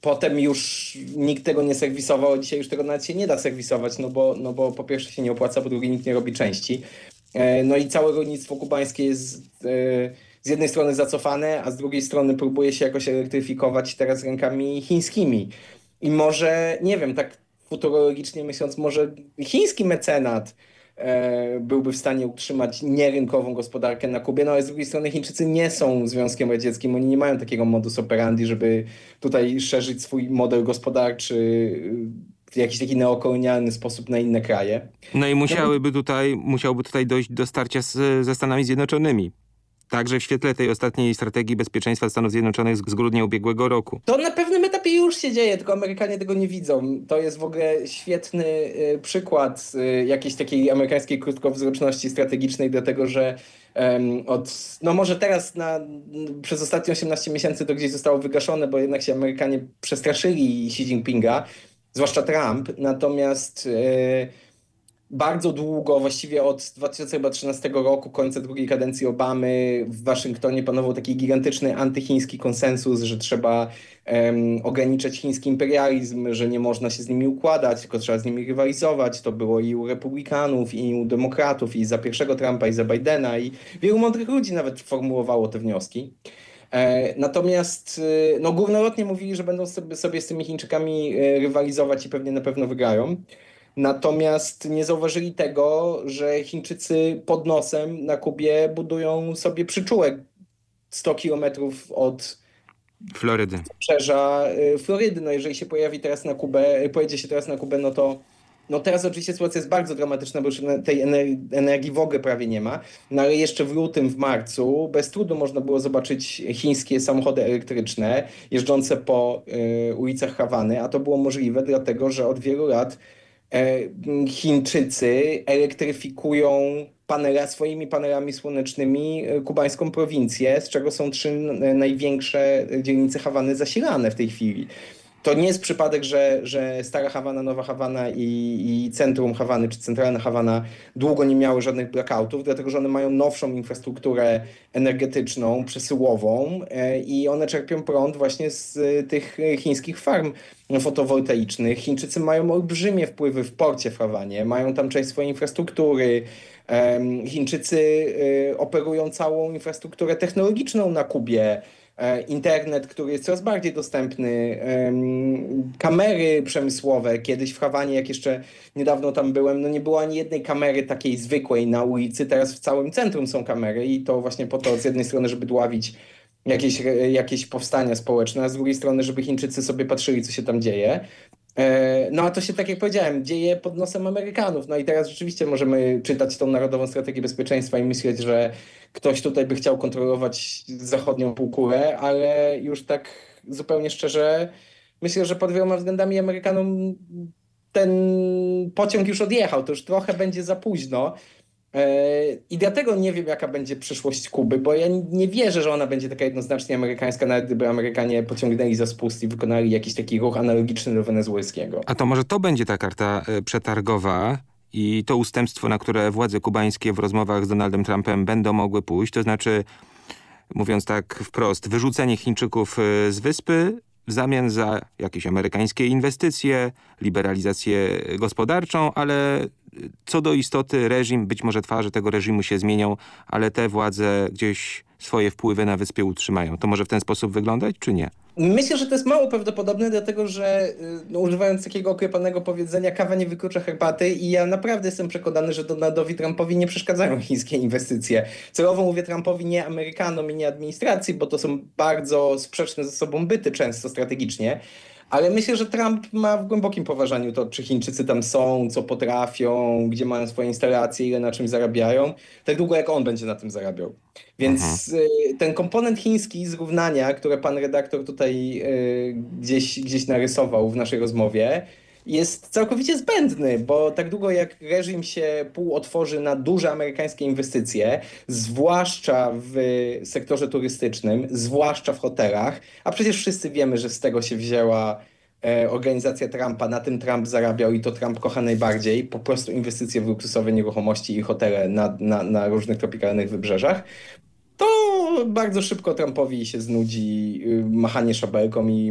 potem już nikt tego nie serwisował, dzisiaj już tego nawet się nie da serwisować, no bo po pierwsze się nie opłaca, po drugie nikt nie robi części. No i całe rolnictwo kubańskie jest z jednej strony zacofane, a z drugiej strony próbuje się jakoś elektryfikować teraz rękami chińskimi. I może, nie wiem, tak futurologicznie myśląc, może chiński mecenat byłby w stanie utrzymać nierynkową gospodarkę na Kubie, no ale z drugiej strony Chińczycy nie są Związkiem Radzieckim, oni nie mają takiego modus operandi, żeby tutaj szerzyć swój model gospodarczy w jakiś taki neokolonialny sposób na inne kraje. No i musiałby tutaj dojść do starcia ze Stanami Zjednoczonymi. Także w świetle tej ostatniej strategii bezpieczeństwa Stanów Zjednoczonych z grudnia ubiegłego roku. To na pewnym etapie już się dzieje, tylko Amerykanie tego nie widzą. To jest w ogóle świetny przykład jakiejś takiej amerykańskiej krótkowzroczności strategicznej, dlatego że no może teraz przez ostatnie 18 miesięcy to gdzieś zostało wygaszone, bo jednak się Amerykanie przestraszyli Xi Jinpinga, zwłaszcza Trump, natomiast bardzo długo, właściwie od 2013 roku, końca drugiej kadencji Obamy, w Waszyngtonie panował taki gigantyczny antychiński konsensus, że trzeba ograniczać chiński imperializm, że nie można się z nimi układać, tylko trzeba z nimi rywalizować. To było i u republikanów, i u demokratów, i za pierwszego Trumpa, i za Bidena, i wielu mądrych ludzi nawet formułowało te wnioski. Natomiast no, górnolotnie mówili, że będą sobie z tymi Chińczykami rywalizować i pewnie na pewno wygrają. Natomiast nie zauważyli tego, że Chińczycy pod nosem na Kubie budują sobie przyczółek 100 kilometrów od Florydy. Wybrzeża Florydy. No jeżeli się pojedzie się teraz na Kubę, no teraz oczywiście sytuacja jest bardzo dramatyczna, bo już tej energii w ogóle prawie nie ma. No ale jeszcze w lutym, w marcu bez trudu można było zobaczyć chińskie samochody elektryczne jeżdżące po ulicach Hawany, a to było możliwe dlatego, że od wielu lat Chińczycy elektryfikują swoimi panelami słonecznymi kubańską prowincję, z czego są 3 największe dzielnice Hawany zasilane w tej chwili. To nie jest przypadek, że Stara Hawana, Nowa Hawana i centrum Hawany, czy centralna Hawana długo nie miały żadnych blackoutów, dlatego że one mają nowszą infrastrukturę energetyczną, przesyłową i one czerpią prąd właśnie z tych chińskich farm fotowoltaicznych. Chińczycy mają olbrzymie wpływy w porcie w Hawanie, mają tam część swojej infrastruktury. Chińczycy operują całą infrastrukturę technologiczną na Kubie. Internet, który jest coraz bardziej dostępny, kamery przemysłowe. Kiedyś w Hawanie, jak jeszcze niedawno tam byłem, no nie było ani jednej kamery takiej zwykłej na ulicy. Teraz w całym centrum są kamery i to właśnie po to z jednej strony, żeby dławić jakieś powstania społeczne, a z drugiej strony, żeby Chińczycy sobie patrzyli, co się tam dzieje. No a to się, tak jak powiedziałem, dzieje pod nosem Amerykanów. No i teraz rzeczywiście możemy czytać tą Narodową Strategię Bezpieczeństwa i myśleć, że ktoś tutaj by chciał kontrolować zachodnią półkulę, ale już tak zupełnie szczerze myślę, że pod wieloma względami Amerykanom ten pociąg już odjechał. To już trochę będzie za późno. I dlatego nie wiem, jaka będzie przyszłość Kuby, bo ja nie wierzę, że ona będzie taka jednoznacznie amerykańska, nawet gdyby Amerykanie pociągnęli za spust i wykonali jakiś taki ruch analogiczny do wenezuelskiego. A to może to będzie ta karta przetargowa i to ustępstwo, na które władze kubańskie w rozmowach z Donaldem Trumpem będą mogły pójść, to znaczy, mówiąc tak wprost, wyrzucenie Chińczyków z wyspy w zamian za jakieś amerykańskie inwestycje, liberalizację gospodarczą, ale co do istoty reżim, być może twarze tego reżimu się zmienią, ale te władze gdzieś swoje wpływy na wyspie utrzymają. To może w ten sposób wyglądać, czy nie? Myślę, że to jest mało prawdopodobne, dlatego że no, używając takiego oklepanego powiedzenia, kawa nie wyklucza herbaty i ja naprawdę jestem przekonany, że Donaldowi Trumpowi nie przeszkadzają chińskie inwestycje. Celowo mówię Trumpowi, nie Amerykanom i nie administracji, bo to są bardzo sprzeczne ze sobą byty często strategicznie. Ale myślę, że Trump ma w głębokim poważaniu to, czy Chińczycy tam są, co potrafią, gdzie mają swoje instalacje, ile na czym zarabiają, tak długo jak on będzie na tym zarabiał. Więc ten komponent chiński zrównania, które pan redaktor tutaj gdzieś narysował w naszej rozmowie, jest całkowicie zbędny, bo tak długo jak reżim się półotworzy na duże amerykańskie inwestycje, zwłaszcza w sektorze turystycznym, zwłaszcza w hotelach, a przecież wszyscy wiemy, że z tego się wzięła organizacja Trumpa, na tym Trump zarabiał i to Trump kocha najbardziej, po prostu inwestycje w luksusowe nieruchomości i hotele na różnych tropikalnych wybrzeżach, to bardzo szybko Trumpowi się znudzi machanie szabelką i